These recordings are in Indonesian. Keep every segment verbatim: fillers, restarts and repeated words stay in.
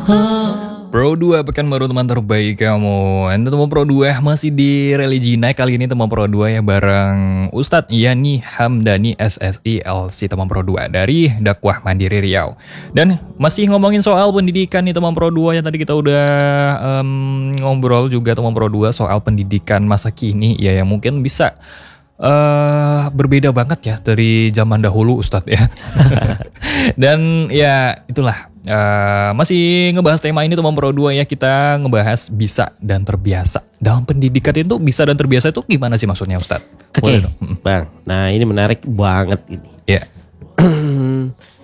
Pro dua Pekanbaru teman terbaik kamu. Dan teman Pro dua masih di Religi Naik. Kali ini teman Pro dua ya bareng Ustadz Yani Hamdani S S I L C teman Pro dua dari Dakwah Mandiri Riau. Dan masih ngomongin soal pendidikan nih teman Pro dua ya. Tadi kita udah um, ngobrol juga teman Pro dua soal pendidikan masa kini ya, yang mungkin bisa Uh, berbeda banget ya dari zaman dahulu Ustadz ya. Dan ya itulah uh, masih ngebahas tema ini teman Pro dua ya. Kita ngebahas bisa dan terbiasa. Dalam pendidikan itu bisa dan terbiasa itu gimana sih maksudnya Ustadz? Oke okay, Bang, nah ini menarik banget ini. Ya. Yeah.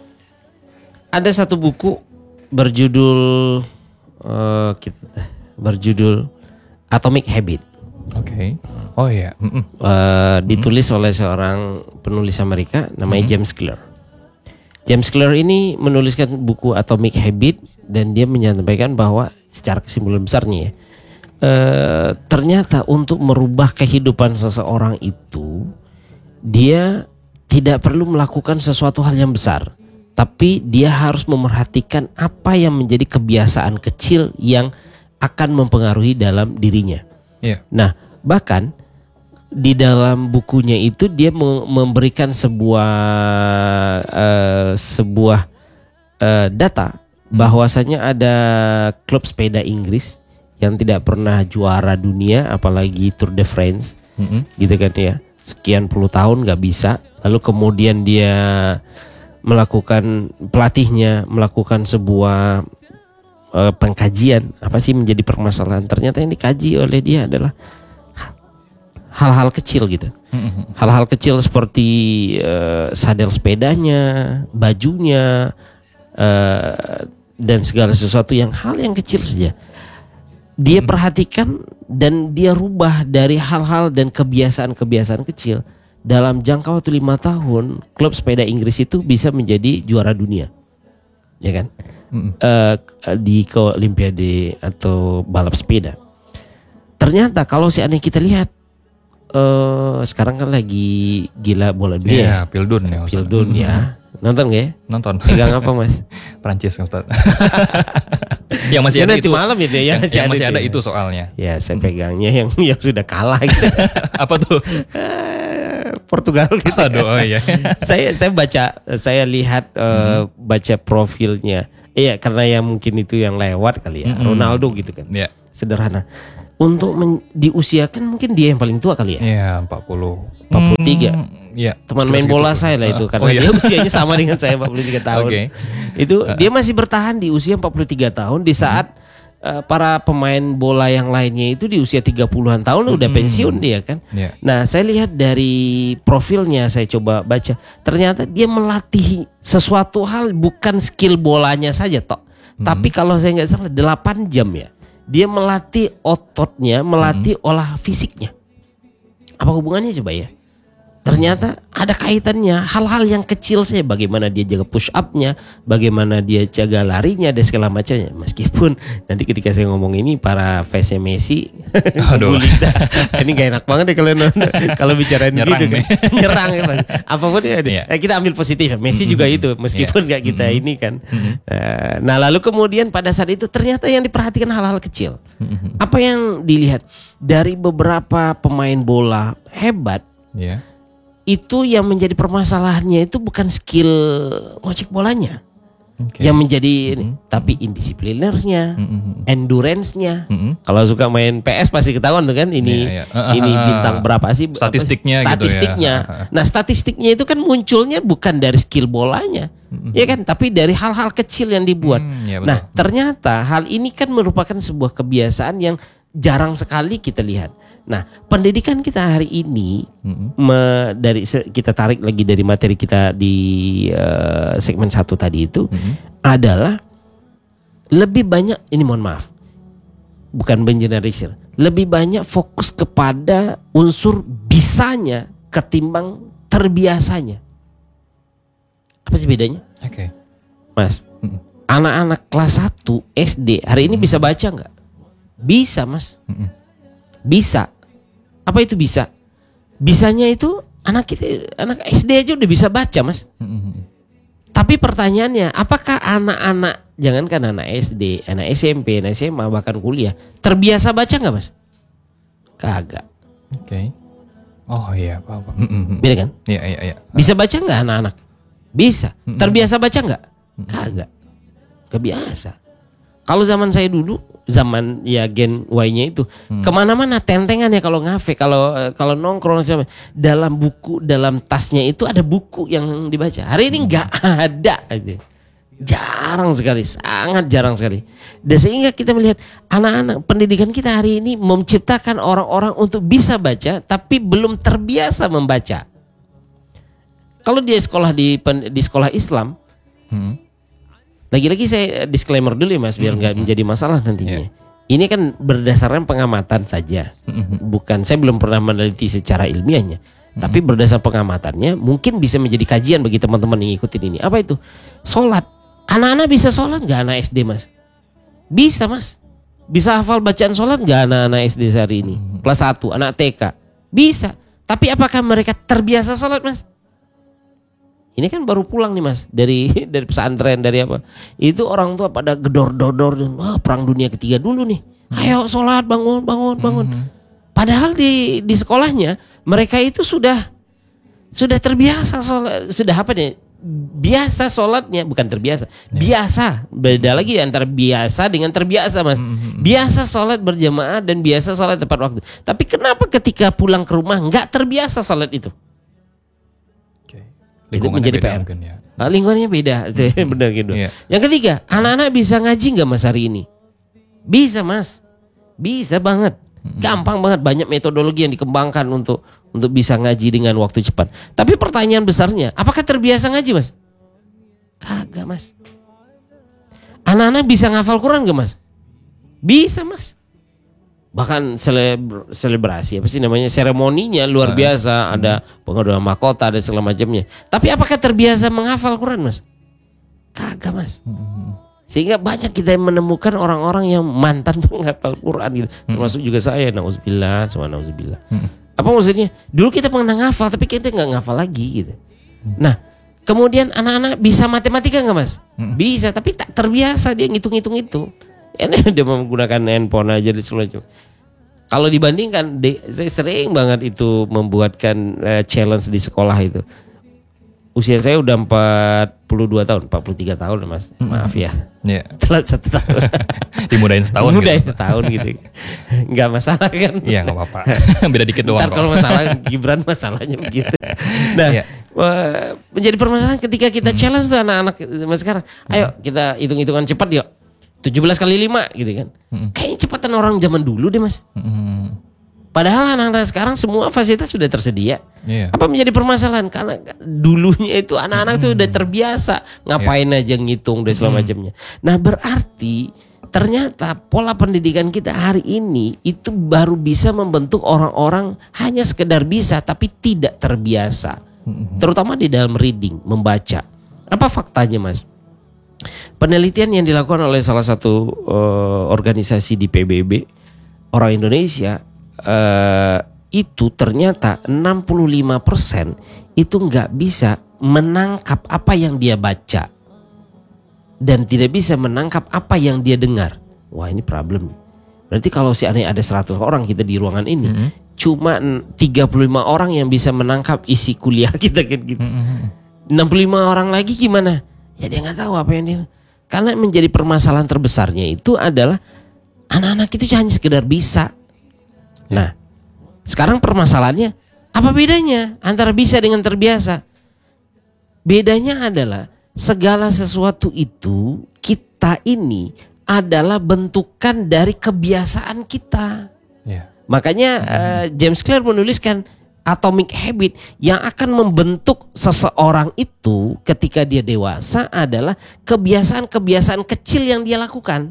Ada satu buku berjudul uh, kita, berjudul Atomic Habit. Oke. Okay. Oh iya. Yeah. Uh, ditulis oleh seorang penulis Amerika namanya mm-hmm. James Clear. James Clear ini menuliskan buku Atomic Habit dan dia menyampaikan bahwa secara kesimpulan besarnya ya, uh, ternyata untuk merubah kehidupan seseorang itu dia tidak perlu melakukan sesuatu hal yang besar, tapi dia harus memerhatikan apa yang menjadi kebiasaan kecil yang akan mempengaruhi dalam dirinya. Yeah. Nah, bahkan di dalam bukunya itu dia memberikan sebuah uh, sebuah uh, data bahwasanya ada klub sepeda Inggris yang tidak pernah juara dunia, apalagi Tour de France, mm-hmm. gitu kan ya, sekian puluh tahun nggak bisa. Lalu kemudian dia melakukan pelatihnya melakukan sebuah uh, pengkajian apa sih menjadi permasalahan. Ternyata yang dikaji oleh dia adalah hal-hal kecil gitu, mm-hmm. hal-hal kecil seperti uh, sadel sepedanya, bajunya, uh, dan segala sesuatu yang hal yang kecil saja dia mm-hmm. perhatikan dan dia rubah dari hal-hal dan kebiasaan-kebiasaan kecil. Dalam jangka waktu lima tahun, klub sepeda Inggris itu bisa menjadi juara dunia, ya kan? Mm-hmm. Uh, di Olimpiade atau balap sepeda. Ternyata kalau seandainya kita lihat. Uh, sekarang kan lagi gila bola dunia. Iya, Pildun ya. Pildun ya. Nonton gak ya? Nonton. Pegang apa Mas? Prancis Ustaz. Yang masih ya, ada itu. Malam itu ya. Yang, masih, yang masih ada itu soalnya. Ya, saya pegangnya yang yang sudah kalah gitu. Apa tuh? Portugal gitu. Aduh, oh iya. saya saya baca, saya lihat uh, mm-hmm. baca profilnya. Iya, karena yang mungkin itu yang lewat kali ya. Mm-hmm. Ronaldo gitu kan. Yeah. Sederhana. Untuk men- diusiakan mungkin dia yang paling tua kali ya. Iya, empat puluh. empat puluh tiga. Iya. Teman main bola gitu. Saya lah itu karena oh, iya. dia usianya sama dengan saya empat puluh tiga tahun. Okay. Itu uh. dia masih bertahan di usia empat puluh tiga tahun di saat hmm. uh, para pemain bola yang lainnya itu di usia tiga puluhan tahun hmm. udah pensiun dia kan. Yeah. Nah, saya lihat dari profilnya, saya coba baca. Ternyata dia melatih sesuatu hal, bukan skill bolanya saja toh. Hmm. Tapi kalau saya enggak salah delapan jam ya. Dia melatih ototnya, melatih hmm. olah fisiknya. Apa hubungannya coba ya? Ternyata ada kaitannya. Hal-hal yang kecil saja, bagaimana dia jaga push up-nya, bagaimana dia jaga larinya dan segala macamnya. Meskipun nanti ketika saya ngomong ini para fansnya Messi, aduh, ini gak enak banget deh kalau kalau bicarain nyerang gitu kan. Nyerang ya Mas. Apapun ya. Yeah. Eh, kita ambil positif. Messi mm-hmm. juga itu, meskipun yeah. gak kita mm-hmm. ini kan. Mm-hmm. Nah, lalu kemudian pada saat itu ternyata yang diperhatikan hal-hal kecil. Mm-hmm. Apa yang dilihat dari beberapa pemain bola hebat? Yeah. Itu yang menjadi permasalahannya itu bukan skill ngocek bolanya, okay. yang menjadi mm-hmm. tapi indisiplinernya, mm-hmm. endurance-nya. Mm-hmm. Kalau suka main P S pasti ketahuan tuh kan ini yeah, yeah. Uh, ini uh, bintang berapa sih statistiknya, statistiknya. Gitu ya. Nah, statistiknya itu kan munculnya bukan dari skill bolanya, mm-hmm. ya kan, tapi dari hal-hal kecil yang dibuat. Mm, yeah, nah, ternyata hal ini kan merupakan sebuah kebiasaan yang jarang sekali kita lihat. Nah, pendidikan kita hari ini mm-hmm. me, dari kita tarik lagi dari materi kita di uh, segmen satu tadi itu mm-hmm. adalah lebih banyak, ini mohon maaf, bukan mengeneralisir, lebih banyak fokus kepada unsur bisanya ketimbang terbiasanya. Apa sih bedanya? Oke, okay. Mas, mm-hmm. anak-anak kelas satu S D hari ini mm-hmm. bisa baca nggak? Bisa Mas, mm-hmm. bisa. Apa itu bisa? Bisanya itu anak kita, anak S D aja udah bisa baca Mas. Mm-hmm. Tapi pertanyaannya, apakah anak-anak, jangankan anak S D, anak S M P, anak S M A, bahkan kuliah, terbiasa baca nggak mas? Kagak. Oke. Okay. Oh iya, apa-apa. Mm-mm. Beda kan? Iya, iya, iya. Bisa baca nggak anak-anak? Bisa. Terbiasa baca nggak? Kagak. Kebiasa. Kalau zaman saya dulu, zaman ya Gen Y-nya itu, hmm. kemana-mana tentengan ya kalau ngafe, kalau kalau nongkrong sama dalam buku, dalam tasnya itu ada buku yang dibaca. Hari ini nggak ada, jarang sekali, sangat jarang sekali. Dan sehingga kita melihat anak-anak pendidikan kita hari ini menciptakan orang-orang untuk bisa baca, tapi belum terbiasa membaca. Kalau dia sekolah di di sekolah Islam. Hmm. Lagi-lagi saya disclaimer dulu ya mas, biar nggak mm-hmm. menjadi masalah nantinya. Yeah. Ini kan berdasarkan pengamatan saja, mm-hmm. bukan, saya belum pernah meneliti secara ilmiahnya. Mm-hmm. Tapi berdasar pengamatannya, mungkin bisa menjadi kajian bagi teman-teman yang ngikutin ini. Apa itu? Sholat. Anak-anak bisa sholat nggak anak S D mas? Bisa mas. Bisa hafal bacaan sholat nggak anak-anak S D sehari ini? Mm-hmm. Kelas satu, anak T K. Bisa. Tapi apakah mereka terbiasa sholat mas? Ini kan baru pulang nih mas dari dari pesantren, dari apa? Itu orang tua pada gedor-dodor, wah perang dunia ketiga dulu nih. Ayo sholat, bangun, bangun, bangun. Hmm. Padahal di di sekolahnya mereka itu sudah sudah terbiasa sholat, sudah apa nih? Biasa sholatnya, bukan terbiasa, biasa. Beda lagi antara biasa dengan terbiasa mas. Biasa sholat berjamaah dan biasa sholat tepat waktu. Tapi kenapa ketika pulang ke rumah nggak terbiasa sholat itu? Itu menjadi P R. Mungkin, ya. Nah, lingkungannya beda, itu hmm. benar gitu. Yeah. Yang ketiga, anak-anak bisa ngaji nggak mas hari ini? Bisa mas, bisa banget, hmm. gampang banget. Banyak metodologi yang dikembangkan untuk untuk bisa ngaji dengan waktu cepat. Tapi pertanyaan besarnya, apakah terbiasa ngaji mas? Kagak mas. Anak-anak bisa ngafal Quran nggak mas? Bisa mas. Bahkan selebr, selebrasi apa sih namanya, seremoninya luar biasa, hmm. ada pengaduan mahkota dan segala macamnya. Tapi apakah terbiasa menghafal Quran mas? Kagak mas. Hmm. Sehingga banyak kita yang menemukan orang-orang yang mantan penghafal Quran gitu. Hmm. Termasuk juga saya, nauzubillah, sama nauzubillah. Hmm. Apa maksudnya? Dulu kita pernah ngafal tapi kita nggak ngafal lagi gitu. Hmm. Nah, kemudian anak-anak bisa matematika nggak mas? Hmm. Bisa, tapi tak terbiasa dia ngitung-ngitung itu. Ini dia menggunakan handphone aja dan sebagainya. Kalau dibandingkan, de, saya sering banget itu membuatkan uh, challenge di sekolah itu. Usia saya udah empat puluh dua tahun, empat puluh tiga tahun mas. Mm-hmm. Maaf ya. Yeah. Telat satu tahun. Dimudahin setahun. Dimudahin gitu. setahun gitu. Gak masalah kan? Iya gak apa-apa. Beda dikit doang. Ntar kalau masalah Gibran masalahnya begitu. Nah, yeah. uh, menjadi permasalahan ketika kita mm-hmm. challenge tuh anak-anak mas sekarang. Ayo kita hitung-hitungan cepat yuk. tujuh belas kali lima gitu kan. Mm-hmm. Kayaknya cepatan orang zaman dulu deh mas. Mm-hmm. Padahal anak-anak sekarang semua fasilitas sudah tersedia. Yeah. Apa menjadi permasalahan? Karena dulunya itu anak-anak mm-hmm. tuh udah terbiasa ngapain yeah. aja ngitung dan segala mm-hmm. macamnya. Nah berarti ternyata pola pendidikan kita hari ini itu baru bisa membentuk orang-orang hanya sekedar bisa tapi tidak terbiasa. Mm-hmm. Terutama di dalam reading, membaca. Apa faktanya mas? Penelitian yang dilakukan oleh salah satu uh, organisasi di P B B orang Indonesia uh, itu ternyata enam puluh lima persen itu nggak bisa menangkap apa yang dia baca dan tidak bisa menangkap apa yang dia dengar. Wah ini problem. Berarti kalau si aneh ada seratus orang kita di ruangan ini, mm-hmm. cuma tiga puluh lima orang yang bisa menangkap isi kuliah kita kan gitu. Mm-hmm. enam puluh lima orang lagi gimana? Ya dia nggak tahu apa yang dia. Karena menjadi permasalahan terbesarnya itu adalah anak-anak itu hanya sekedar bisa. Ya. Nah, sekarang permasalahannya apa bedanya antara bisa dengan terbiasa? Bedanya adalah segala sesuatu itu kita ini adalah bentukan dari kebiasaan kita. Ya. Makanya hmm. uh, James Clear menuliskan Atomic Habit yang akan membentuk seseorang itu ketika dia dewasa adalah kebiasaan-kebiasaan kecil yang dia lakukan.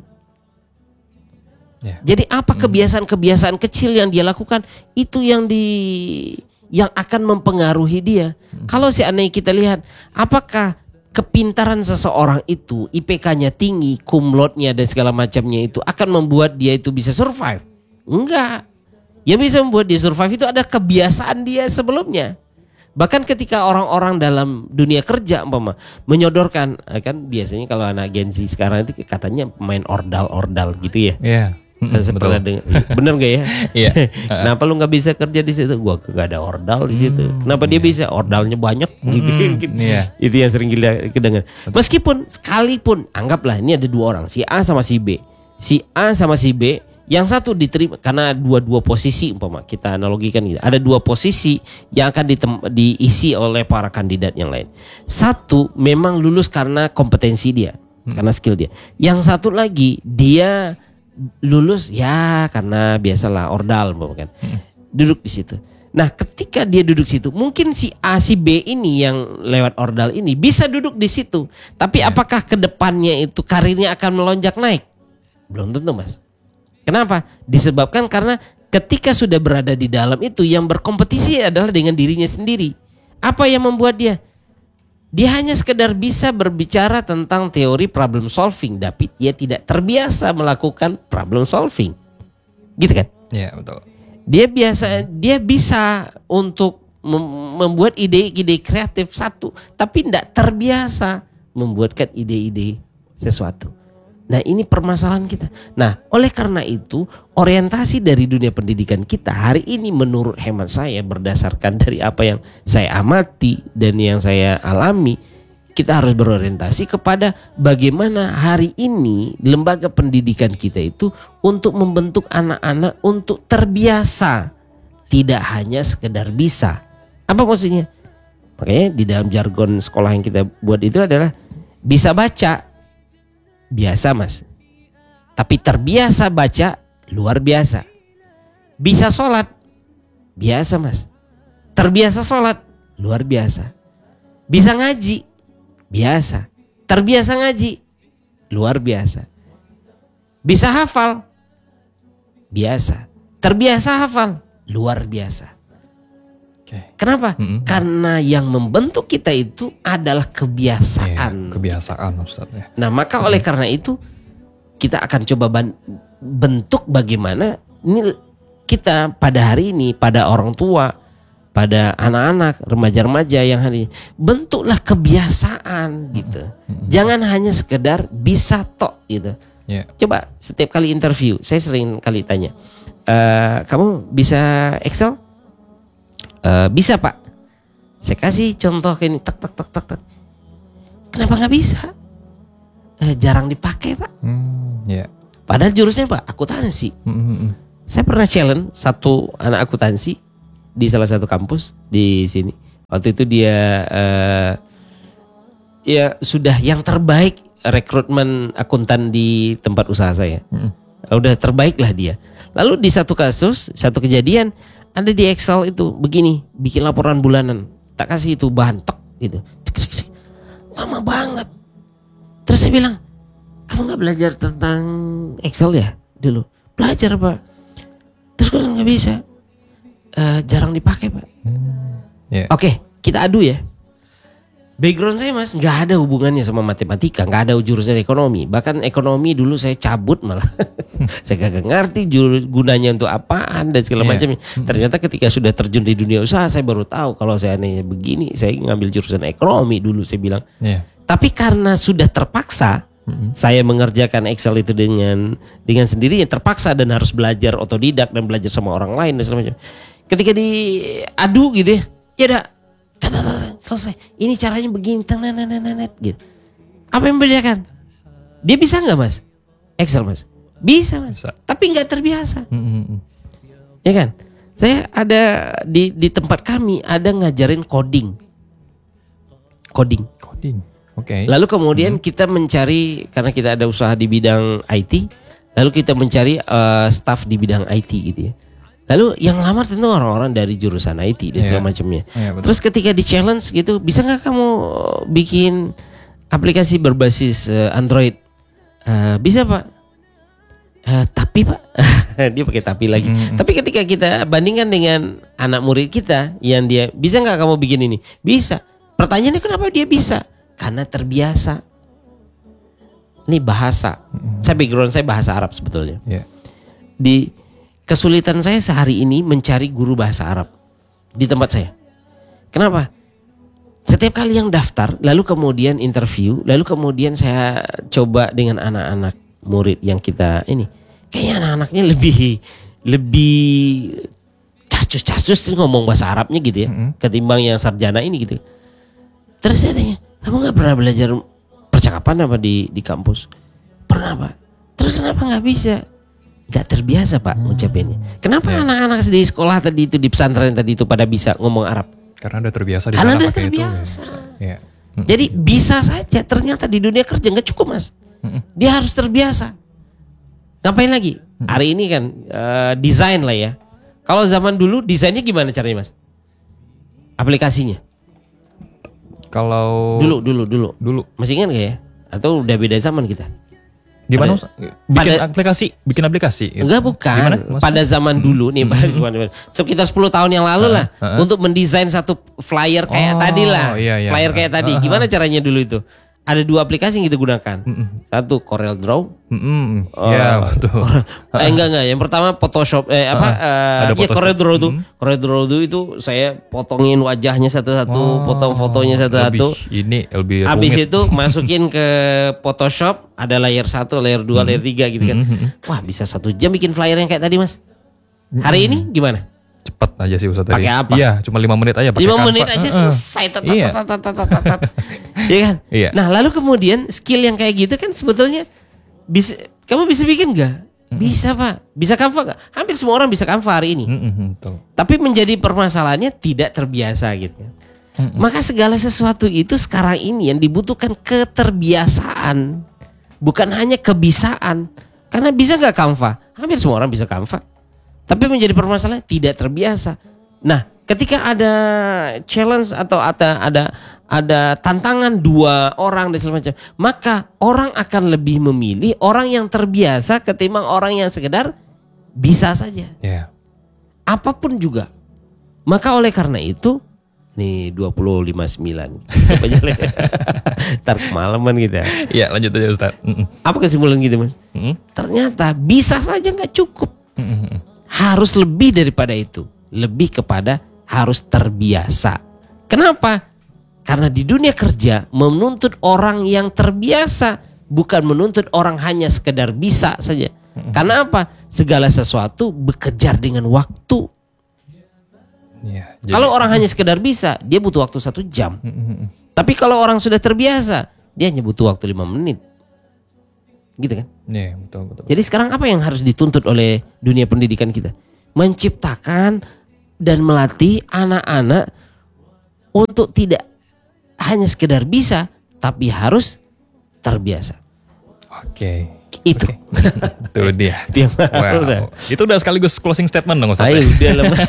Yeah. Jadi apa kebiasaan-kebiasaan kecil yang dia lakukan itu yang di yang akan mempengaruhi dia. Mm. Kalau seandainya kita lihat apakah kepintaran seseorang itu I P K-nya tinggi, cum laude-nya dan segala macamnya itu akan membuat dia itu bisa survive? Enggak. Yang bisa membuat dia survive itu ada kebiasaan dia sebelumnya. Bahkan ketika orang-orang dalam dunia kerja umpama menyodorkan, kan biasanya kalau anak Gen Z sekarang itu katanya main ordal-ordal gitu ya. Iya. Saya pernah dengar, bener gak ya? Iya. Kenapa lu nggak bisa kerja di situ? Gua gak ada ordal di situ. Hmm, Kenapa dia iya. bisa? Ordalnya banyak gitu. Hmm, iya. Itu yang sering kita kedengar. Meskipun sekalipun anggaplah ini ada dua orang, si A sama si B. Si A sama si B, yang satu diterima karena dua-dua posisi umpama kita analogikan gitu. Ada dua posisi yang akan ditem- diisi oleh para kandidat yang lain. Satu memang lulus karena kompetensi dia, hmm. karena skill dia. Yang satu lagi dia lulus ya karena biasalah ordal kan. Hmm. Duduk di situ. Nah, ketika dia duduk situ, mungkin si A si B ini yang lewat ordal ini bisa duduk di situ. Tapi yeah. apakah kedepannya itu karirnya akan melonjak naik? Belum tentu, Mas. Kenapa? Disebabkan karena ketika sudah berada di dalam itu yang berkompetisi adalah dengan dirinya sendiri. Apa yang membuat dia? Dia hanya sekedar bisa berbicara tentang teori problem solving, tapi dia tidak terbiasa melakukan problem solving. Gitu kan? Iya, betul. Dia biasa dia bisa untuk mem- membuat ide-ide kreatif satu, tapi tidak terbiasa membuatkan ide-ide sesuatu. Nah, ini permasalahan kita. Nah, oleh karena itu orientasi dari dunia pendidikan kita hari ini menurut hemat saya berdasarkan dari apa yang saya amati dan yang saya alami, kita harus berorientasi kepada bagaimana hari ini lembaga pendidikan kita itu untuk membentuk anak-anak untuk terbiasa, tidak hanya sekedar bisa. Apa maksudnya? Makanya di dalam jargon sekolah yang kita buat itu adalah bisa baca. Biasa, Mas. Tapi terbiasa baca luar biasa. Bisa sholat biasa, Mas. Terbiasa sholat luar biasa. Bisa ngaji biasa. Terbiasa ngaji luar biasa. Bisa hafal biasa. Terbiasa hafal luar biasa. Okay. Kenapa? Mm-hmm. Karena yang membentuk kita itu adalah kebiasaan. Yeah, kebiasaan, Ustaz. Ya. Nah, maka oleh mm-hmm. karena itu kita akan coba ban- bentuk bagaimana ini kita pada hari ini, pada orang tua, pada anak-anak, remaja-remaja yang hari ini, bentuklah kebiasaan gitu. Mm-hmm. Jangan hanya sekedar bisa tok gitu. Yeah. Coba setiap kali interview, saya sering kali tanya, e, kamu bisa Excel? Uh, bisa, Pak. Saya kasih contoh kayak ini, tak tak tak tak tak. Kenapa nggak bisa? Uh, jarang dipakai, Pak. Hmm, yeah. Padahal jurusnya Pak akuntansi. Mm-hmm. Saya pernah challenge satu anak akuntansi di salah satu kampus di sini. Waktu itu dia uh, ya sudah yang terbaik rekrutmen akuntan di tempat usaha saya. Mm-hmm. Udah terbaik lah dia. Lalu di satu kasus, satu kejadian. Ada di Excel itu begini, bikin laporan bulanan, tak kasih itu bahan tek gitu, lama banget. Terus saya bilang, kamu nggak belajar tentang Excel ya dulu? Belajar, Pak. Terus gue nggak bisa, uh, jarang dipakai, Pak. Hmm, yeah. Oke, kita adu ya. Background saya, Mas, nggak ada hubungannya sama matematika, nggak ada jurusan ekonomi. Bahkan ekonomi dulu saya cabut malah. Saya kagak ngerti jur, gunanya untuk apaan dan segala yeah. macam. Ternyata ketika sudah terjun di dunia usaha, saya baru tahu kalau saya nanya begini, saya ngambil jurusan ekonomi dulu saya bilang. Yeah. Tapi karena sudah terpaksa, mm-hmm. saya mengerjakan Excel itu dengan dengan sendirinya, terpaksa dan harus belajar otodidak dan belajar sama orang lain dan segala macam. Ketika diadu gitu ya, ya udah. Selesai. Ini caranya begini, gitu. Apa yang membedakan? Dia bisa nggak, Mas? Excel, Mas? Bisa, Mas. Bisa. Tapi nggak terbiasa. Mm-hmm. Ya kan? Saya ada di di tempat kami ada ngajarin coding. Coding. Coding. Oke. Okay. Lalu kemudian mm-hmm. kita mencari, karena kita ada usaha di bidang I T, lalu kita mencari uh, staff di bidang I T gitu ya. Lalu yang lamar tentu orang-orang dari jurusan I T dan yeah. segala macamnya. Yeah, terus ketika di challenge gitu, bisa nggak kamu bikin aplikasi berbasis uh, Android? Uh, bisa, Pak. Uh, tapi Pak, dia pakai tapi lagi. Mm-hmm. Tapi ketika kita bandingkan dengan anak murid kita yang dia bisa nggak kamu bikin ini? Bisa. Pertanyaannya kenapa dia bisa? Karena terbiasa. Ini bahasa. Mm-hmm. Saya background saya bahasa Arab sebetulnya. Yeah. Di Kesulitan saya sehari ini mencari guru bahasa Arab di tempat saya. Kenapa? Setiap kali yang daftar, lalu kemudian interview, lalu kemudian saya coba dengan anak-anak murid yang kita ini, kayaknya anak-anaknya lebih lebih cascus-cascus ngomong bahasa Arabnya gitu ya, mm-hmm. ketimbang yang sarjana ini gitu. Terus saya tanya, kamu nggak pernah belajar percakapan apa di di kampus? Pernah Pak. Terus kenapa nggak bisa? Nggak terbiasa Pak hmm. ngucapinnya. Kenapa ya. Anak-anak di sekolah tadi itu di pesantren tadi itu pada bisa ngomong Arab? Karena udah terbiasa di Karena sana udah pakai terbiasa. itu. Ya. Hmm. Jadi bisa saja. Ternyata di dunia kerja nggak cukup Mas. Hmm. Dia harus terbiasa. Ngapain lagi? Hmm. Hari ini kan uh, desain lah ya. Kalau zaman dulu desainnya gimana caranya Mas? Aplikasinya? Kalau dulu dulu dulu dulu masih ingat gak ya? Atau udah beda zaman kita? Gimana? Pada, bikin pada, aplikasi, bikin aplikasi. Gitu. Enggak bukan. Gimana, pada zaman dulu nih, hmm. sekitar sepuluh tahun yang lalu uh, lah, uh, uh. untuk mendesain satu flyer kayak oh, tadi lah, iya, iya. flyer kayak uh, tadi. Gimana uh, uh. caranya dulu itu? Ada dua aplikasi yang kita gunakan. Mm-mm. Satu Corel Draw. Mm-mm. Oh, ya betul. eh, enggak enggak. Yang pertama Photoshop. Eh apa? Uh, uh, ya Corel Draw tuh. Mm-hmm. Corel Draw tuh itu saya potongin wajahnya satu-satu, oh, potong fotonya satu-satu. Ini lebih. Habis rumit. itu masukin ke Photoshop. Ada layer satu, layer dua, mm-hmm. layer tiga gitu kan. Mm-hmm. Wah bisa satu jam bikin flyer yang kayak tadi Mas. Hari mm-hmm. ini gimana? Cepet aja sih Ustaz. Pakai apa? Iya, cuma lima menit aja pakai lima menit aja selesai. Iya kan? Iya. Nah, lalu kemudian skill yang kayak gitu kan sebetulnya bisa kamu bisa bikin enggak? Mm-hmm. Bisa, Pak. Bisa Canva enggak? Hampir semua orang bisa Canva hari ini. Mm-hmm, betul. Tapi menjadi permasalahannya tidak terbiasa gitu. Mm-hmm. Maka segala sesuatu itu sekarang ini yang dibutuhkan keterbiasaan, bukan hanya kebisaan. Karena bisa enggak Canva? Hampir semua orang bisa Canva. Tapi menjadi permasalahan tidak terbiasa. Nah, ketika ada challenge atau ada ada ada tantangan dua orang dan segala macam, maka orang akan lebih memilih orang yang terbiasa ketimbang orang yang sekedar bisa saja. Yeah. Apapun juga. Maka oleh karena itu, nih dua puluh lima sembilan. Ntar kemalaman gitu ya. Iya, lanjut aja Ustaz. Mm-mm. Apa kesimpulan gitu Mas? Mm-mm. Ternyata bisa saja gak cukup. Mm-mm. Harus lebih daripada itu. Lebih kepada harus terbiasa. Kenapa? Karena di dunia kerja menuntut orang yang terbiasa, bukan menuntut orang hanya sekedar bisa saja. Karena apa? Segala sesuatu bekerja dengan waktu. Ya, jadi, kalau orang hanya sekedar bisa, dia butuh waktu satu jam. Tapi kalau orang sudah terbiasa, dia hanya butuh waktu lima menit. Gitu kan? Iya, betul, betul. Jadi sekarang apa yang harus dituntut oleh dunia pendidikan kita? Menciptakan dan melatih anak-anak untuk tidak hanya sekedar bisa, tapi harus terbiasa. Oke. Itu. Oke. Itu dia. dia wow. Itu udah sekaligus closing statement dong Ustaz. Ayo udah lemas.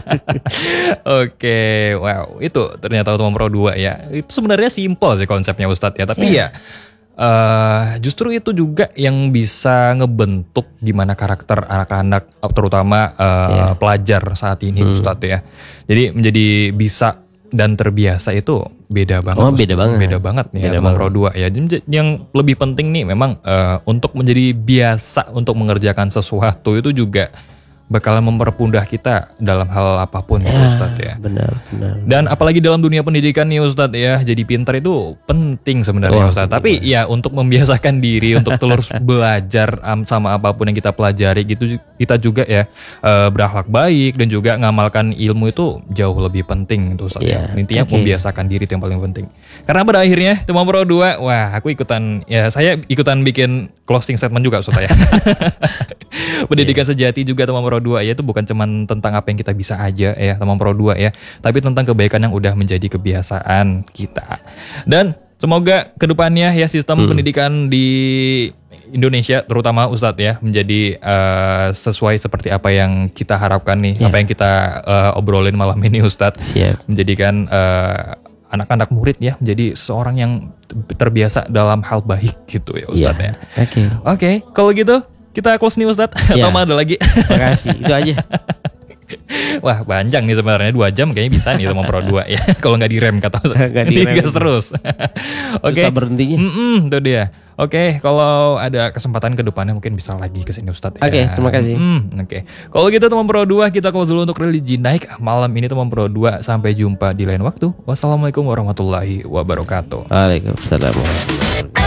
Oke, wow. Itu ternyata Teman Pro dua ya. Itu sebenarnya simpel sih konsepnya Ustaz ya, tapi yeah. ya Uh, justru itu juga yang bisa ngebentuk gimana karakter anak-anak, terutama uh, yeah. pelajar saat ini hmm. Ustadz ya. Jadi menjadi bisa dan terbiasa itu beda banget. Oh, beda banget. Beda banget nih ya, Teman Pro dua ya. Yang lebih penting nih memang uh, untuk menjadi biasa untuk mengerjakan sesuatu itu juga bakalan mempermudah kita dalam hal apapun ya, Ustadz ya. Benar, benar. Dan apalagi dalam dunia pendidikan nih Ustadz ya, jadi pintar itu penting sebenarnya oh, Ustadz. Tapi benar. Ya untuk membiasakan diri untuk terus belajar sama apapun yang kita pelajari gitu, kita juga ya uh, berakhlak baik dan juga ngamalkan ilmu itu jauh lebih penting itu Ustadz yeah, ya. Intinya okay. membiasakan diri itu yang paling penting. Karena pada akhirnya Teman Pro dua, wah aku ikutan ya saya ikutan bikin closing statement juga Ustadz ya. Pendidikan yeah. sejati juga Teman Pro dua ya, itu bukan cuma tentang apa yang kita bisa aja ya Teman Pro dua ya, tapi tentang kebaikan yang udah menjadi kebiasaan kita. Dan semoga kedepannya ya sistem hmm. pendidikan di Indonesia terutama Ustadz ya menjadi uh, sesuai seperti apa yang kita harapkan nih, yeah. apa yang kita uh, obrolin malam ini Ustadz. Yeah. Menjadikan uh, anak-anak murid ya menjadi seorang yang terbiasa dalam hal baik gitu ya Ustadz yeah. ya. Oke. Okay. Oke, okay, kalau gitu kita close nih Ustadz, ya. Atau ada lagi? Makasih, itu aja. Wah panjang nih sebenarnya, dua jam kayaknya bisa nih Teman Pro dua ya. Kalau nggak direm kata Ustadz. Nggak direm. Digas terus. Oke. Susah berhentinya. Mm-mm, itu dia. Oke, kalau ada kesempatan ke depannya mungkin bisa lagi kesini Ustadz ya. Oke, terima kasih. Hmm, Oke, kalau gitu teman Pro dua kita close dulu untuk religi naik malam ini teman Pro dua. Sampai jumpa di lain waktu. Wassalamualaikum warahmatullahi wabarakatuh. Waalaikumsalam warahmatullahi wabarakatuh.